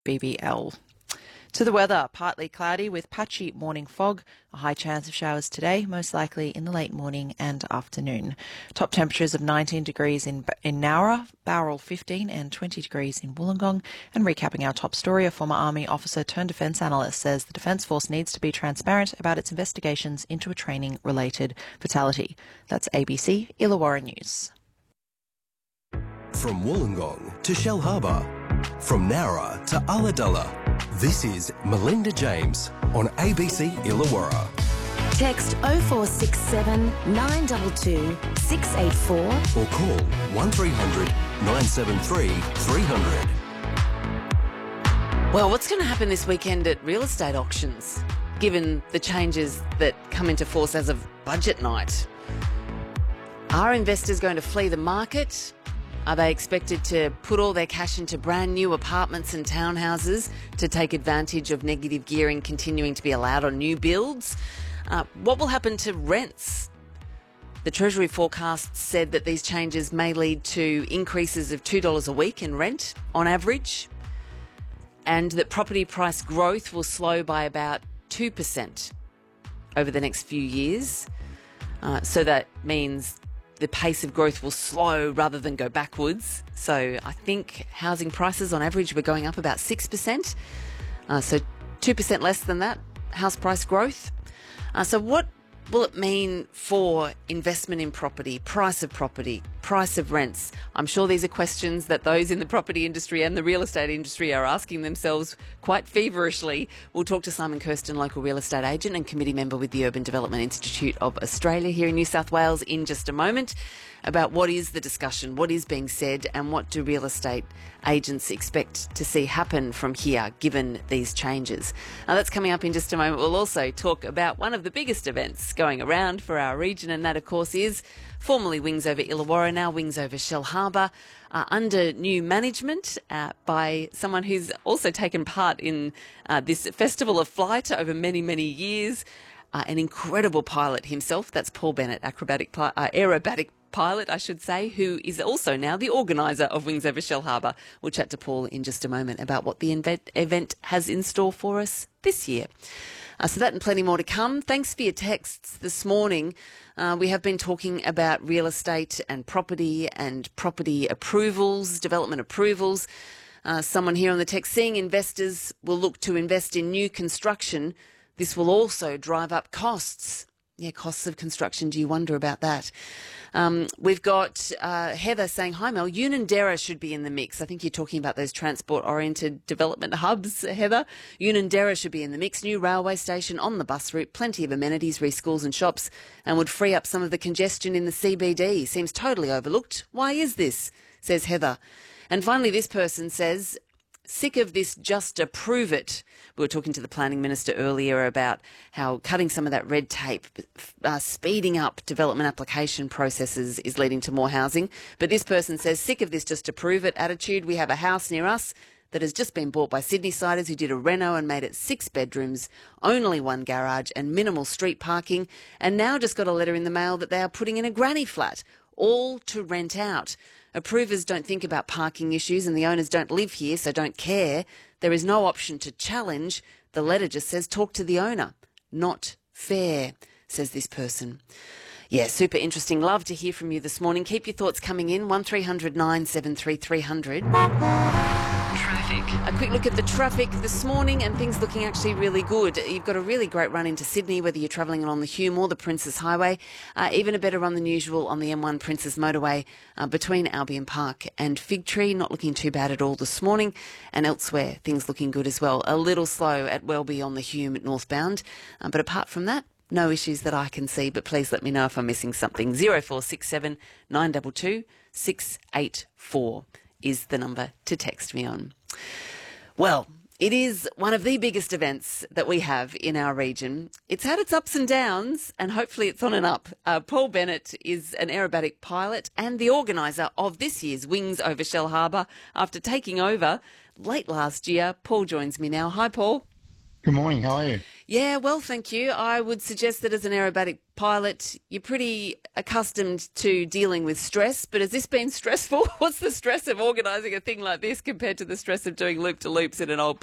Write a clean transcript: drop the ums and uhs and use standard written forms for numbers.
BBL. To the weather, partly cloudy with patchy morning fog, a high chance of showers today, most likely in the late morning and afternoon. Top temperatures of 19 degrees in Nowra, Bowral 15 and 20 degrees in Wollongong. And recapping our top story, a former Army officer turned defence analyst says the Defence Force needs to be transparent about its investigations into a training-related fatality. That's ABC Illawarra News. From Wollongong to Shellharbour, from Nowra to Ulladulla, this is Melinda James on ABC Illawarra. Text 0467 922 684 or call 1300 973 300. Well, what's going to happen this weekend at real estate auctions, given the changes that come into force as of budget night? Are investors going to flee the market? Are they expected to put all their cash into brand new apartments and townhouses to take advantage of negative gearing continuing to be allowed on new builds? What will happen to rents? The Treasury forecast said that these changes may lead to increases of $2 a week in rent on average, and that property price growth will slow by about 2% over the next few years. So that means the pace of growth will slow rather than go backwards. So I think housing prices on average were going up about 6%. So 2% less than that, house price growth. So what will it mean for investment in property, price of rents? I'm sure these are questions that those in the property industry and the real estate industry are asking themselves quite feverishly. We'll talk to Simon Kirsten, local real estate agent and committee member with the Urban Development Institute of Australia here in New South Wales in just a moment, about what is the discussion, what is being said, and what do real estate agents expect to see happen from here, given these changes. Now, that's coming up in just a moment. We'll also talk about one of the biggest events going around for our region, and that, of course, is formerly Wings Over Illawarra, now Wings Over Shellharbour, under new management by someone who's also taken part in this Festival of Flight over many, many years. An incredible pilot himself. That's Paul Bennett, aerobatic pilot, I should say, who is also now the organiser of Wings Over Shellharbour. We'll chat to Paul in just a moment about what the event has in store for us this year. So that and plenty more to come. Thanks for your texts this morning. We have been talking about real estate and property approvals, development approvals. Someone here on the text, seeing investors will look to invest in new construction. This will also drive up costs. Yeah, costs of construction. Do you wonder about that? We've got Heather saying, hi Mel, Unanderra should be in the mix. I think you're talking about those transport-oriented development hubs, Heather. Unanderra should be in the mix. New railway station on the bus route, plenty of amenities, schools and shops, and would free up some of the congestion in the CBD. Seems totally overlooked. Why is this? Says Heather. And finally, this person says, sick of this just approve it. We were talking to the Planning Minister earlier about how cutting some of that red tape, speeding up development application processes is leading to more housing. But this person says, sick of this just approve it attitude. We have a house near us that has just been bought by Sydney-siders who did a reno and made it 6 bedrooms, only 1 garage and minimal street parking, and now just got a letter in the mail that they are putting in a granny flat, all to rent out. Approvers don't think about parking issues and the owners don't live here, so don't care. There is no option to challenge. The letter just says talk to the owner. Not fair, says this person. Yeah, super interesting. Love to hear from you this morning. Keep your thoughts coming in. 1300 973 300. Traffic. A quick look at the traffic this morning, and things looking actually really good. You've got a really great run into Sydney, whether you're travelling along the Hume or the Princes Highway. Even a better run than usual on the M1 Princes Motorway between Albion Park and Fig Tree. Not looking too bad at all this morning. And elsewhere, things looking good as well. A little slow at Welby on the Hume northbound. But apart from that, no issues that I can see, but please let me know if I'm missing something. 0467 922 684 is the number to text me on. Well, it is one of the biggest events that we have in our region. It's had its ups and downs, and hopefully it's on and up. Paul Bennett is an aerobatic pilot and the organiser of this year's Wings Over Shellharbour after taking over late last year. Paul joins me now. Hi, Paul. Good morning. How are you? Yeah, well, thank you. I would suggest that as an aerobatic pilot, you're pretty accustomed to dealing with stress, but has this been stressful? What's the stress of organising a thing like this compared to the stress of doing loop-to-loops in an old